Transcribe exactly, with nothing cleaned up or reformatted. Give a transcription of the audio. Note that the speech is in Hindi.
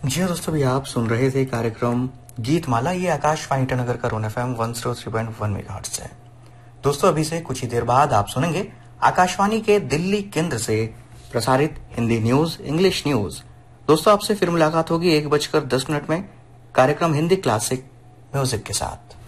जी हाँ दोस्तों, भी आप सुन रहे थे कार्यक्रम गीत माला। ये आकाशवाणी ईटानगर का रोन FM one zero three point one megahertz है। दोस्तों, अभी से कुछ ही देर बाद आप सुनेंगे आकाशवाणी के दिल्ली केंद्र से प्रसारित हिंदी न्यूज, इंग्लिश न्यूज। दोस्तों, आपसे फिर मुलाकात होगी एक बजकर दस मिनट में कार्यक्रम हिंदी क्लासिक म्यूजिक के साथ।